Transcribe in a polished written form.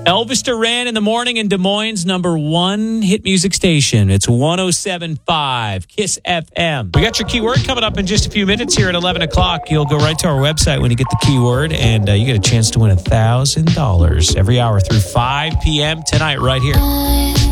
Elvis Duran in the morning in Des Moines' number one hit music station. It's 107.5 KISS FM. We got your keyword coming up in just a few minutes here at 11 o'clock. You'll go right to our website when you get the keyword, and you get a chance to win $1,000 every hour through 5 p.m. tonight right here.